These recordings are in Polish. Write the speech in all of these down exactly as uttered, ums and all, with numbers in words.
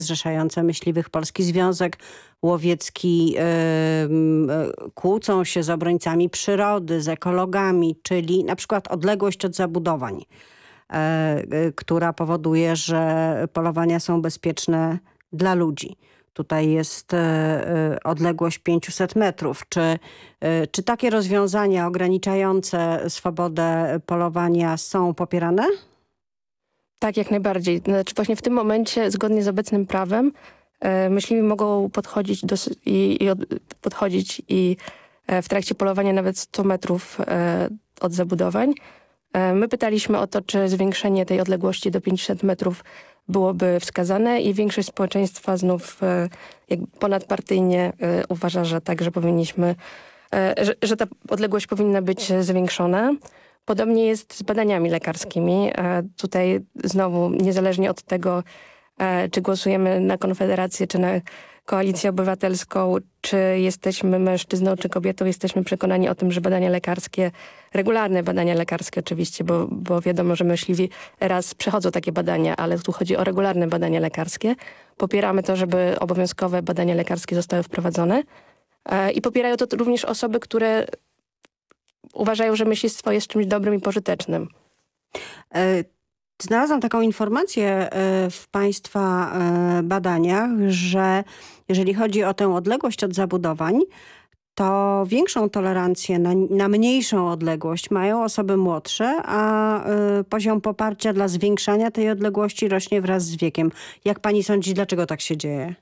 zrzeszające myśliwych Polski Związek Łowiecki yy, yy, kłócą się z obrońcami przyrody, z ekologami, czyli na przykład odległość od zabudowań, yy, yy, która powoduje, że polowania są bezpieczne dla ludzi. Tutaj jest yy, odległość pięćset metrów. Czy, yy, czy takie rozwiązania ograniczające swobodę polowania są popierane? Tak, jak najbardziej. Znaczy właśnie w tym momencie, zgodnie z obecnym prawem, e, myśliwi mogą podchodzić, do, i, i od, podchodzić i e, w trakcie polowania nawet sto metrów e, od zabudowań. E, my pytaliśmy o to, czy zwiększenie tej odległości do pięćset metrów byłoby wskazane i większość społeczeństwa znów e, jak ponadpartyjnie e, uważa, że tak, że powinniśmy, e, że, że ta odległość powinna być zwiększona. Podobnie jest z badaniami lekarskimi. E, tutaj znowu, niezależnie od tego, e, czy głosujemy na Konfederację, czy na Koalicję Obywatelską, czy jesteśmy mężczyzną, czy kobietą, jesteśmy przekonani o tym, że badania lekarskie, regularne badania lekarskie oczywiście, bo, bo wiadomo, że myśliwi raz przechodzą takie badania, ale tu chodzi o regularne badania lekarskie. Popieramy to, żeby obowiązkowe badania lekarskie zostały wprowadzone. E, I popierają to również osoby, które uważają, że myślistwo jest czymś dobrym i pożytecznym. Znalazłam taką informację w państwa badaniach, że jeżeli chodzi o tę odległość od zabudowań, to większą tolerancję na, na mniejszą odległość mają osoby młodsze, a poziom poparcia dla zwiększania tej odległości rośnie wraz z wiekiem. Jak pani sądzi, dlaczego tak się dzieje?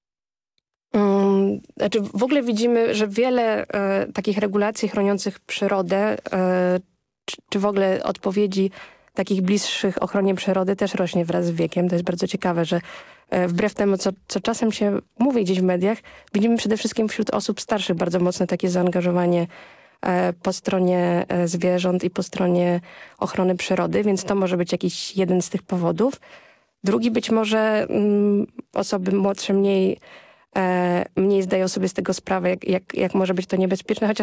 Um, znaczy w ogóle widzimy, że wiele e, takich regulacji chroniących przyrodę, e, czy, czy w ogóle odpowiedzi takich bliższych ochronie przyrody też rośnie wraz z wiekiem. To jest bardzo ciekawe, że e, wbrew temu, co, co czasem się mówi gdzieś w mediach, widzimy przede wszystkim wśród osób starszych bardzo mocne takie zaangażowanie e, po stronie e, zwierząt i po stronie ochrony przyrody, więc to może być jakiś jeden z tych powodów. Drugi być może mm, osoby młodsze mniej mniej zdają sobie z tego sprawę, jak, jak, jak może być to niebezpieczne, chociaż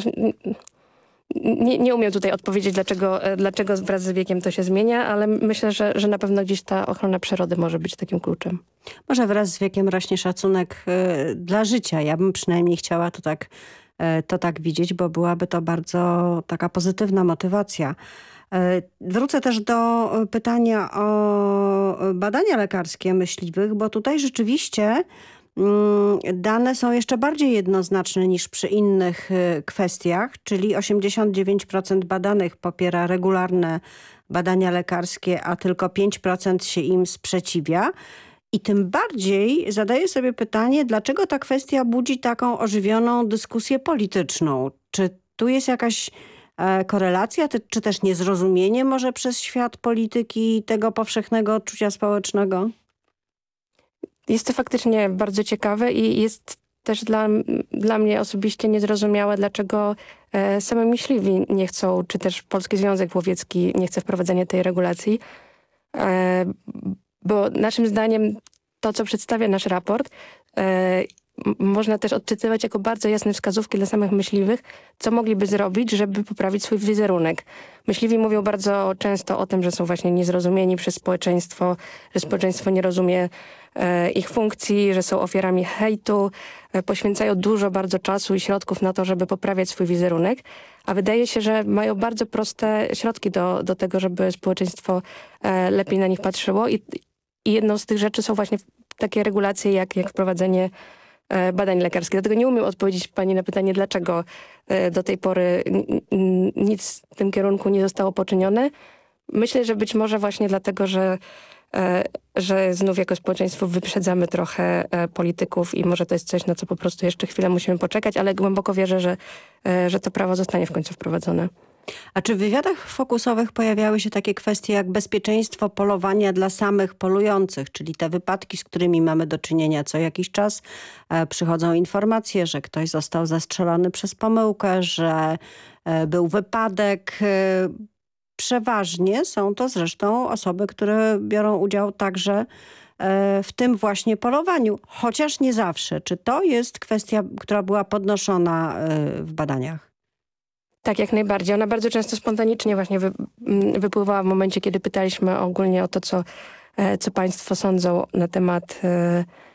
nie, nie umiem tutaj odpowiedzieć, dlaczego, dlaczego wraz z wiekiem to się zmienia, ale myślę, że, że na pewno gdzieś ta ochrona przyrody może być takim kluczem. Może wraz z wiekiem rośnie szacunek y, dla życia. Ja bym przynajmniej chciała to tak, y, to tak widzieć, bo byłaby to bardzo taka pozytywna motywacja. Wrócę też do pytania o badania lekarskie myśliwych, bo tutaj rzeczywiście dane są jeszcze bardziej jednoznaczne niż przy innych kwestiach, czyli osiemdziesiąt dziewięć procent badanych popiera regularne badania lekarskie, a tylko pięć procent się im sprzeciwia. I tym bardziej zadaję sobie pytanie, dlaczego ta kwestia budzi taką ożywioną dyskusję polityczną? Czy tu jest jakaś e, korelacja, ty, czy też niezrozumienie może przez świat polityki tego powszechnego odczucia społecznego? Jest to faktycznie bardzo ciekawe i jest też dla, dla mnie osobiście niezrozumiałe, dlaczego e, same myśliwi nie chcą, czy też Polski Związek Łowiecki nie chce wprowadzenia tej regulacji. E, bo naszym zdaniem to, co przedstawia nasz raport, e, można też odczytywać jako bardzo jasne wskazówki dla samych myśliwych, co mogliby zrobić, żeby poprawić swój wizerunek. Myśliwi mówią bardzo często o tym, że są właśnie niezrozumieni przez społeczeństwo, że społeczeństwo nie rozumie e, ich funkcji, że są ofiarami hejtu, e, poświęcają dużo bardzo czasu i środków na to, żeby poprawiać swój wizerunek, a wydaje się, że mają bardzo proste środki do, do tego, żeby społeczeństwo e, lepiej na nich patrzyło i, i jedną z tych rzeczy są właśnie takie regulacje jak, jak wprowadzenie badań lekarskich. Dlatego nie umiem odpowiedzieć pani na pytanie, dlaczego do tej pory nic w tym kierunku nie zostało poczynione. Myślę, że być może właśnie dlatego, że, że znów jako społeczeństwo wyprzedzamy trochę polityków i może to jest coś, na co po prostu jeszcze chwilę musimy poczekać, ale głęboko wierzę, że, że to prawo zostanie w końcu wprowadzone. A czy w wywiadach fokusowych pojawiały się takie kwestie jak bezpieczeństwo polowania dla samych polujących, czyli te wypadki, z którymi mamy do czynienia co jakiś czas? E, przychodzą informacje, że ktoś został zastrzelony przez pomyłkę, że e, był wypadek. E, przeważnie są to zresztą osoby, które biorą udział także e, w tym właśnie polowaniu, chociaż nie zawsze. Czy to jest kwestia, która była podnoszona e, w badaniach? Tak, jak najbardziej. Ona bardzo często spontanicznie właśnie wy, wypływała w momencie, kiedy pytaliśmy ogólnie o to, co, co państwo sądzą na temat